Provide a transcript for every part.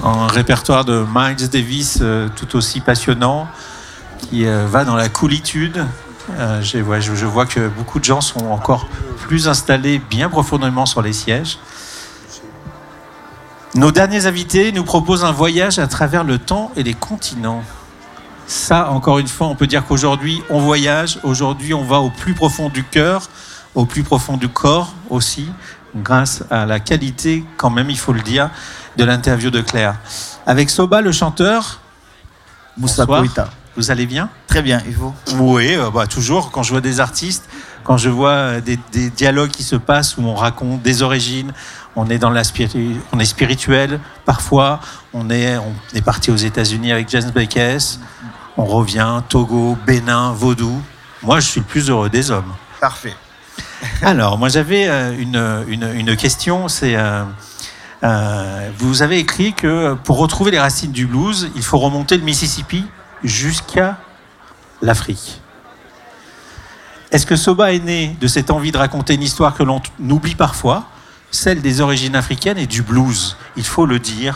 un répertoire de Miles Davis tout aussi passionnant, qui va dans la coolitude. Je vois que beaucoup de gens sont encore plus installés bien profondément sur les sièges. Nos derniers invités nous proposent un voyage à travers le temps et les continents. Ça, encore une fois, on peut dire qu'aujourd'hui, on voyage. Aujourd'hui, on va au plus profond du cœur, au plus profond du corps aussi, grâce à la qualité, quand même, il faut le dire, de l'interview de Claire. Avec Soba, le chanteur. Moussa Koïta. Vous allez bien ? Très bien, et vous ? Oui, toujours. Quand je vois des artistes, quand je vois des dialogues qui se passent où on raconte des origines, on est on est spirituel parfois. On est parti aux États-Unis avec James Beckes. On revient Togo, Bénin, Vaudou. Moi, je suis le plus heureux des hommes. Parfait. Alors, moi, j'avais une question. C'est vous avez écrit que pour retrouver les racines du blues, il faut remonter le Mississippi jusqu'à l'Afrique. Est-ce que Soba est né de cette envie de raconter une histoire que l'on oublie parfois, celle des origines africaines et du blues ? Il faut le dire,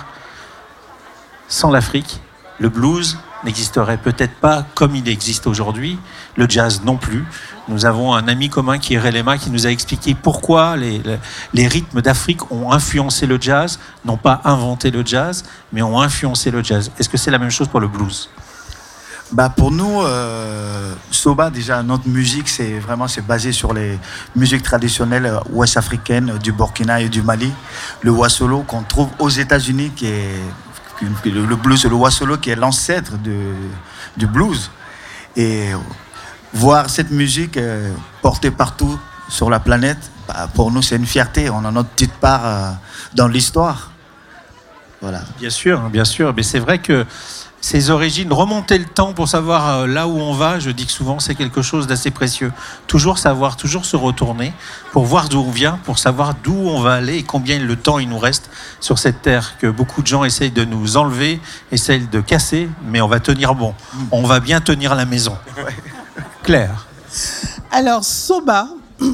sans l'Afrique, le blues n'existerait peut-être pas comme il existe aujourd'hui, le jazz non plus. Nous avons un ami commun qui est Relema qui nous a expliqué pourquoi les rythmes d'Afrique ont influencé le jazz, n'ont pas inventé le jazz, mais ont influencé le jazz. Est-ce que c'est la même chose pour le blues ? Pour nous, Soba, déjà, notre musique, c'est basé sur les musiques traditionnelles ouest-africaines du Burkina et du Mali. Le Wasolo qu'on trouve aux États-Unis, qui est le blues, le Wasolo, qui est l'ancêtre du blues. Et voir cette musique portée partout sur la planète, pour nous, c'est une fierté. On a notre petite part dans l'histoire. Voilà. Bien sûr. Mais c'est vrai que ces origines, remonter le temps pour savoir là où on va, je dis que souvent c'est quelque chose d'assez précieux. Toujours savoir, toujours se retourner pour voir d'où on vient, pour savoir d'où on va aller et combien de temps il nous reste sur cette terre que beaucoup de gens essayent de nous enlever, essayent de casser, mais on va tenir bon. On va bien tenir la maison. Claire. Alors, Soba,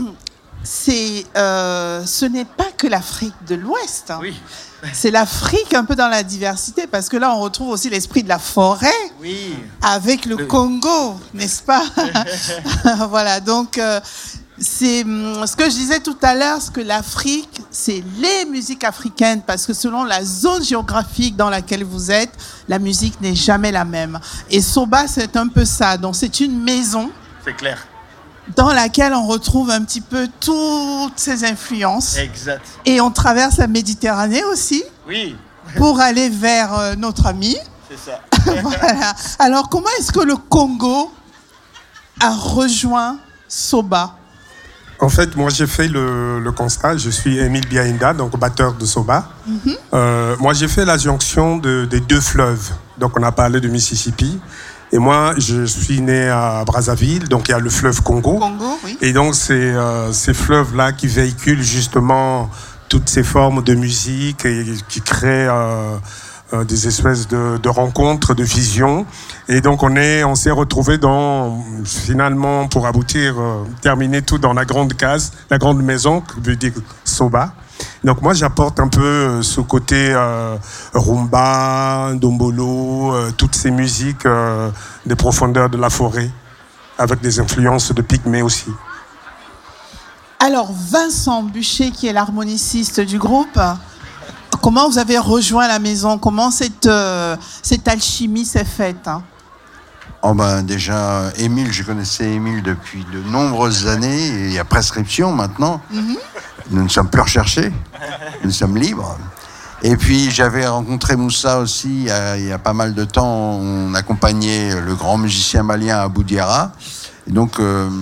ce n'est pas que l'Afrique de l'Ouest. Hein. Oui. C'est l'Afrique un peu dans la diversité, parce que là, on retrouve aussi l'esprit de la forêt, oui, avec le Congo, n'est-ce pas? Voilà, donc c'est ce que je disais tout à l'heure, que l'Afrique, c'est les musiques africaines, parce que selon la zone géographique dans laquelle vous êtes, la musique n'est jamais la même. Et Soba, c'est un peu ça. Donc, c'est une maison. C'est clair. Dans laquelle on retrouve un petit peu toutes ces influences. Exact. Et on traverse la Méditerranée aussi. Oui. Pour aller vers notre ami. C'est ça. Voilà. Alors, comment est-ce que le Congo a rejoint Soba? En fait, moi, j'ai fait le constat. Je suis Émile Biaïnda, donc batteur de Soba. Moi, j'ai fait la jonction des deux fleuves. Donc, on a parlé de Mississippi. Et moi, je suis né à Brazzaville, donc il y a le fleuve Congo. Congo, oui. Et donc, c'est ces fleuves-là qui véhiculent justement toutes ces formes de musique et qui créent des espèces de rencontres, de visions. Et donc, on s'est retrouvés finalement, pour aboutir, terminer tout dans la grande case, la grande maison, qui veut dire Soba. Donc moi, j'apporte un peu ce côté rumba, dombolo, toutes ces musiques des profondeurs de la forêt, avec des influences de pygmées aussi. Alors, Vincent Bucher, qui est l'harmoniciste du groupe, comment vous avez rejoint la maison? Comment cette alchimie s'est faite, hein? Déjà, Émile, je connaissais Émile depuis de nombreuses années, et il y a prescription maintenant. Nous ne sommes plus recherchés, nous sommes libres. Et puis j'avais rencontré Moussa aussi il y a pas mal de temps. On accompagnait le grand musicien malien Abou Diarra. Et donc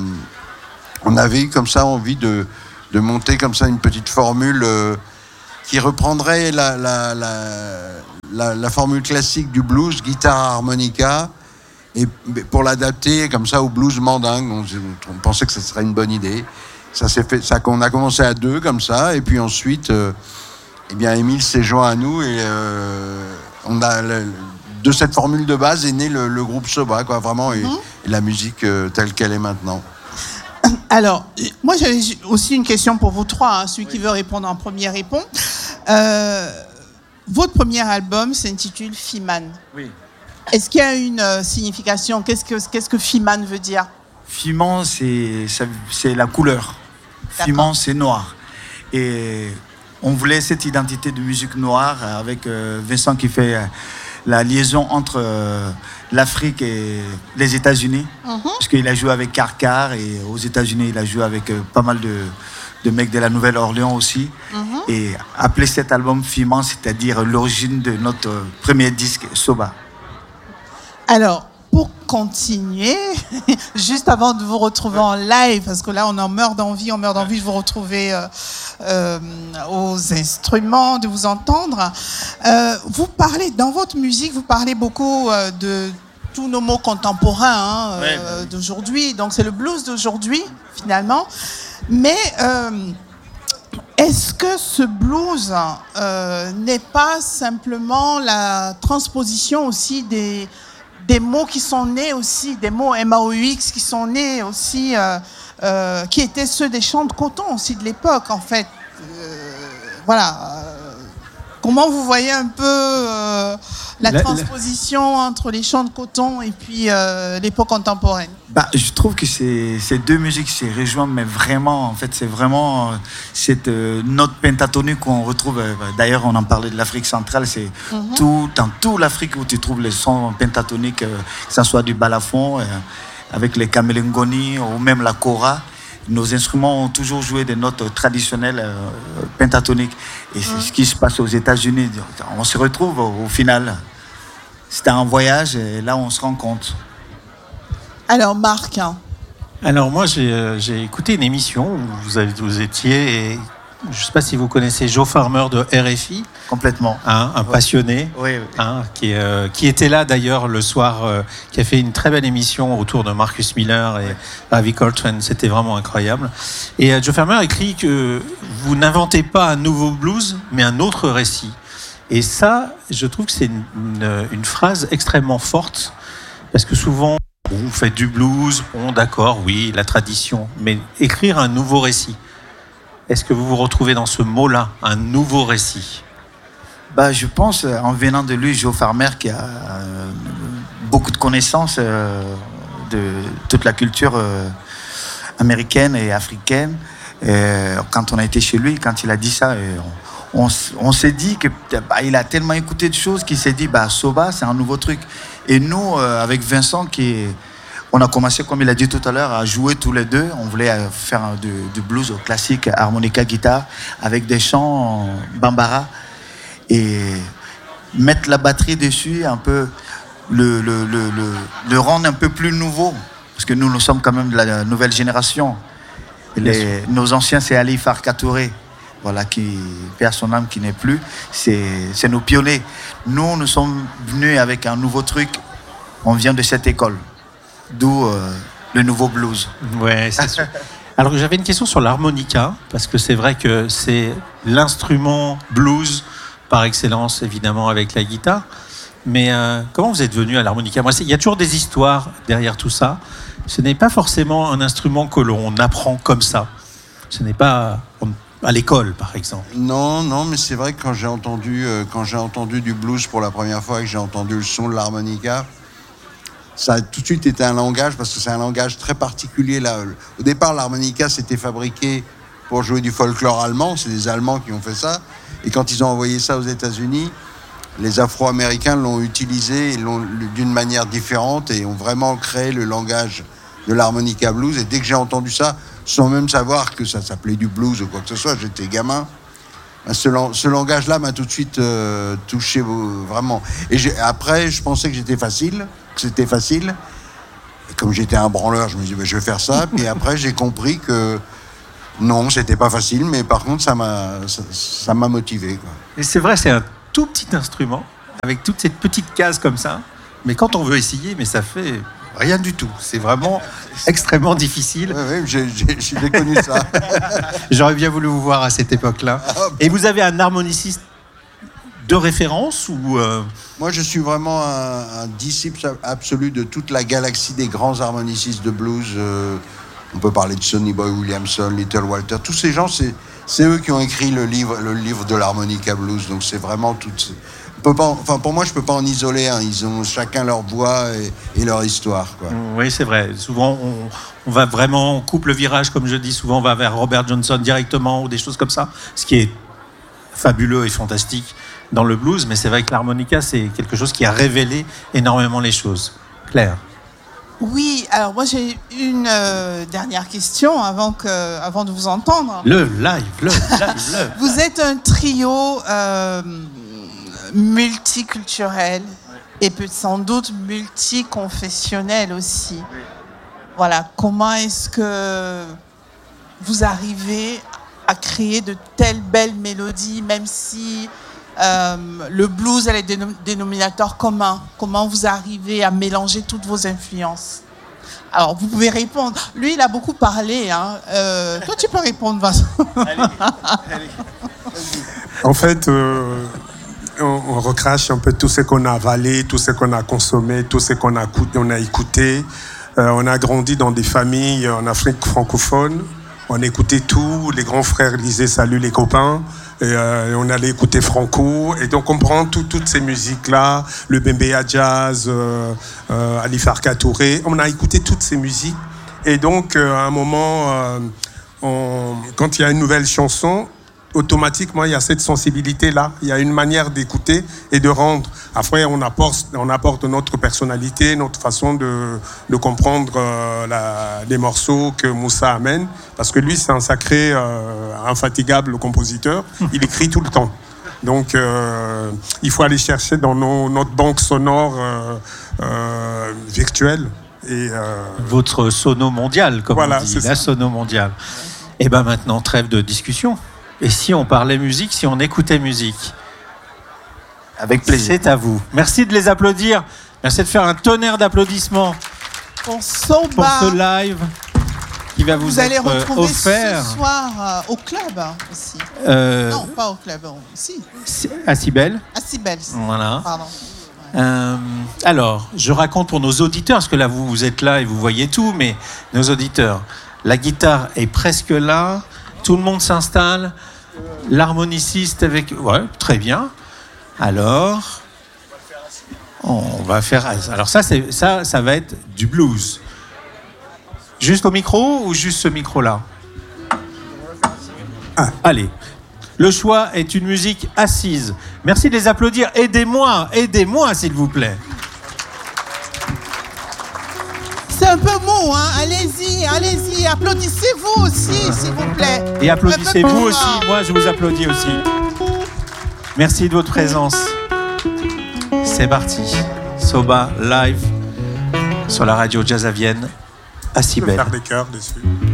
on avait eu comme ça envie de monter comme ça une petite formule qui reprendrait la formule classique du blues, guitare harmonica, et pour l'adapter comme ça au blues mandingue. On pensait que ce serait une bonne idée. Ça s'est fait, on a commencé à deux comme ça, et puis ensuite, Émile s'est joint à nous, et de cette formule de base est né le groupe Soba, quoi, vraiment, et la musique telle qu'elle est maintenant. Alors, moi j'avais aussi une question pour vous trois, hein, celui qui veut répondre en premier répond. votre premier album s'intitule Fiman. Oui. Est-ce qu'il y a une signification? Qu'est-ce que Fiman veut dire? Fiman, c'est la couleur. Fiman, c'est noir. Et on voulait cette identité de musique noire avec Vincent qui fait la liaison entre l'Afrique et les États-Unis. Parce qu'il a joué avec Carcar et aux États-Unis, il a joué avec pas mal de mecs de la Nouvelle-Orléans aussi. Et appeler cet album Fiman, c'est-à-dire l'origine de notre premier disque, Soba. Alors, pour continuer, juste avant de vous retrouver en live, parce que là, on en meurt d'envie de vous retrouver aux instruments, de vous entendre. Vous parlez, dans votre musique, vous parlez beaucoup de tous nos mots contemporains d'aujourd'hui. Donc, c'est le blues d'aujourd'hui, finalement. Mais est-ce que ce blues n'est pas simplement la transposition aussi des mots qui sont nés aussi, des mots MAOX qui sont nés aussi, qui étaient ceux des chants de coton aussi de l'époque, en fait. Voilà. Comment vous voyez un peu la transposition entre les chants de coton et puis l'époque contemporaine? Je trouve que ces deux musiques se rejoignent, mais vraiment, en fait, c'est vraiment cette note pentatonique qu'on retrouve. D'ailleurs, on en parlait de l'Afrique centrale, c'est dans toute l'Afrique où tu trouves les sons pentatoniques, que ce soit du balafon, avec les kamélingoni ou même la kora. Nos instruments ont toujours joué des notes traditionnelles pentatoniques. Et c'est ce qui se passe aux États-Unis. On se retrouve au final. C'était un voyage et là, on se rend compte. Alors, Marc. Alors, moi, j'ai écouté une émission où vous étiez, et je ne sais pas si vous connaissez Joe Farmer de RFI. Complètement. Un passionné. Oui. Qui était là d'ailleurs le soir, qui a fait une très belle émission autour de Marcus Miller et Ravi Coltrane. C'était vraiment incroyable. Et Joe Farmer écrit que vous n'inventez pas un nouveau blues, mais un autre récit. Et ça, je trouve que c'est une phrase extrêmement forte, parce que souvent, vous faites du blues, d'accord, oui, la tradition, mais écrire un nouveau récit. Est-ce que vous vous retrouvez dans ce mot-là, un nouveau récit? Je pense, en venant de lui, Joe Farmer, qui a beaucoup de connaissances de toute la culture américaine et africaine. Quand on a été chez lui, quand il a dit ça, on s'est dit qu'il a tellement écouté de choses qu'il s'est dit, Soba, c'est un nouveau truc. Et nous, avec Vincent, on a commencé, comme il a dit tout à l'heure, à jouer tous les deux. On voulait faire du blues classique, harmonica, guitare, avec des chants bambara. Et mettre la batterie dessus, un peu le rendre un peu plus nouveau. Parce que nous sommes quand même de la nouvelle génération. Nos anciens, c'est Ali Farka Touré, voilà, qui perd son âme, qui n'est plus. C'est nos pionniers. Nous sommes venus avec un nouveau truc. On vient de cette école. D'où le nouveau blues. Ouais, c'est sûr. Alors j'avais une question sur l'harmonica, parce que c'est vrai que c'est l'instrument blues par excellence, évidemment, avec la guitare. Mais comment vous êtes venu à l'harmonica? Il y a toujours des histoires derrière tout ça. Ce n'est pas forcément un instrument que l'on apprend comme ça. Ce n'est pas à l'école, par exemple. Non, mais c'est vrai que quand j'ai entendu du blues pour la première fois et que j'ai entendu le son de l'harmonica, ça a tout de suite été un langage, parce que c'est un langage très particulier. Là, au départ, l'harmonica, c'était fabriqué pour jouer du folklore allemand. C'est des Allemands qui ont fait ça. Et quand ils ont envoyé ça aux États-Unis, les Afro-Américains l'ont utilisé d'une manière différente et ont vraiment créé le langage de l'harmonica blues. Et dès que j'ai entendu ça, sans même savoir que ça s'appelait du blues ou quoi que ce soit, j'étais gamin, ce langage-là m'a tout de suite touché vraiment. Et après, je pensais que c'était facile. Et comme j'étais un branleur, je me dis, je vais faire ça. Puis après, j'ai compris que non, c'était pas facile, mais par contre, ça m'a motivé, quoi. Et c'est vrai, c'est un tout petit instrument, avec toutes ces petites cases comme ça. Mais quand on veut essayer, mais ça fait rien du tout. C'est vraiment extrêmement difficile. Oui, j'ai connu ça. J'aurais bien voulu vous voir à cette époque-là. Et vous avez un harmoniciste de référence ou Moi, je suis vraiment un disciple absolu de toute la galaxie des grands harmonicistes de blues. On peut parler de Sonny Boy Williamson, Little Walter. Tous ces gens, C'est eux qui ont écrit le livre de l'harmonica blues. Donc c'est vraiment tout. Pour moi, je peux pas en isoler un. Ils ont chacun leur voix et leur histoire, quoi. Oui, c'est vrai. Souvent, on va vraiment, on coupe le virage, comme je dis. Souvent, on va vers Robert Johnson directement ou des choses comme ça, ce qui est fabuleux et fantastique dans le blues. Mais c'est vrai que l'harmonica, c'est quelque chose qui a révélé énormément les choses. Claire. Oui, alors moi j'ai une dernière question avant de vous entendre. Le live. Vous êtes un trio multiculturel et peut sans doute multiconfessionnel aussi. Voilà, comment est-ce que vous arrivez à créer de telles belles mélodies, même si le blues est le dénominateur commun? Comment vous arrivez à mélanger toutes vos influences? Alors, vous pouvez répondre. Lui, il a beaucoup parlé. Hein. Toi, tu peux répondre, Vincent. Allez. En fait, on recrache un peu tout ce qu'on a avalé, tout ce qu'on a consommé, tout ce qu'on a écouté. On a grandi dans des familles en Afrique francophone. On écoutait tout. Les grands frères disaient « Salut les copains ». Et on allait écouter Franco. Et donc on prend toutes ces musiques-là, le Bembeya Jazz, Ali Farka Touré. On a écouté toutes ces musiques. Et donc à un moment, quand il y a une nouvelle chanson, automatiquement il y a cette sensibilité-là. Il y a une manière d'écouter et de rendre. Après on apporte notre personnalité, notre façon de comprendre les morceaux que Moussa amène. Parce que lui c'est un sacré, infatigable compositeur. Il écrit tout le temps. Donc il faut aller chercher dans notre banque sonore virtuelle. Et, votre sono mondial, comme voilà, on dit, la sono mondiale. Et bien maintenant, trêve de discussion. Et si on parlait musique, si on écoutait musique? Avec plaisir. C'est à vous. Merci de les applaudir. Merci de faire un tonnerre d'applaudissements pour Soba, pour ce live qui va vous allez être retrouver offert ce soir au club aussi. Non, pas au club, si. À Cybèle. À Cybèle. Voilà. Pardon. Alors, je raconte pour nos auditeurs, parce que là, vous êtes là et vous voyez tout, mais nos auditeurs, la guitare est presque là, tout le monde s'installe, l'harmoniciste avec... Ouais, très bien. Alors, on va faire... Alors ça va être du blues. Juste au micro ou juste ce micro-là? Allez. Le choix est une musique assise. Merci de les applaudir. Aidez-moi s'il vous plaît. C'est un peu mou, hein. Allez-y. Applaudissez-vous aussi, s'il vous plaît. Et applaudissez-vous aussi. Moi, je vous applaudis aussi. Merci de votre présence. C'est parti. Soba live sur la radio Jazz à Vienne à Cybèle. Je peux faire des chœurs dessus.